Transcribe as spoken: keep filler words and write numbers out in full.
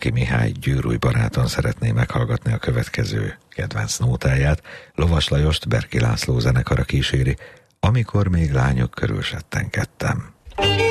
Bárki Mihály Gyűrúj baráton szeretné meghallgatni a következő kedvenc nótáját. Lovas Lajost Berki László zenekara kíséri, Amikor még lányok körül settenkedtem.